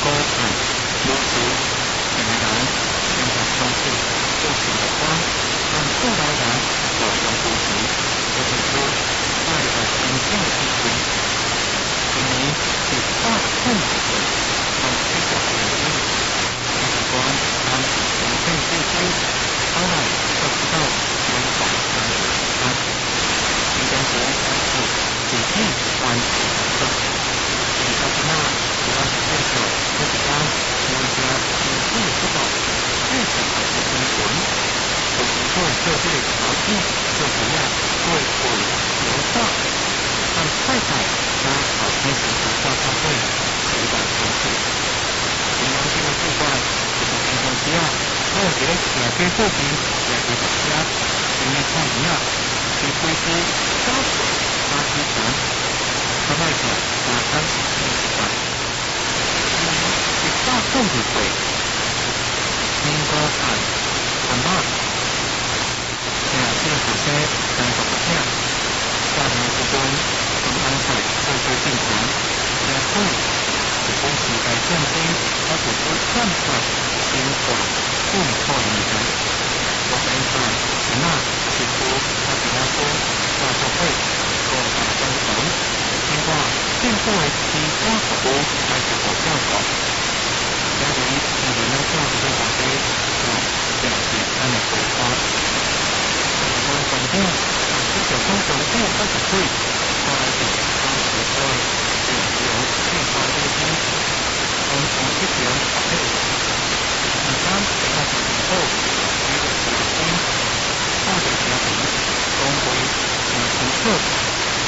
高矮如此显然现在消息不喜的光但后来人所用不及或者说爱的真正之处因为是大控制的从这个原因这个光当时呈现之初当然不知道有反常的它应该说是体现关系的你说什么主要是介绍这几张国家经济之道最小的生存我们做这些条件就不要对我留下让太太加好开始的画花会回到城市平常这个计划这个情况之下我觉得也可以做成也可以大家因为看一样去推出消费垃圾场他卖的马上历史版是大众的会应该看看吧这样这个首先在怎么样下面之中从安排社会进程也会只是期待正经而不是看法新法共创理的我们看什么似乎他比较多大社会各大相同经过并不为其他服务还是否较好由于我们的价值的法规这样简单的回答我们总共2019年20岁后来是30岁就由计划中心从2019